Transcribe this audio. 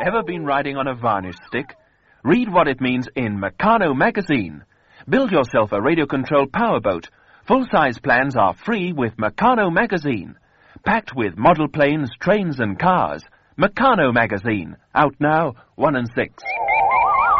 Ever been riding on a varnish stick? Read what it means in Meccano magazine. Build yourself a radio-controlled powerboat. Full-size plans are free with Meccano magazine. Packed with model planes, trains and cars. Meccano magazine. Out now, 1 and 6.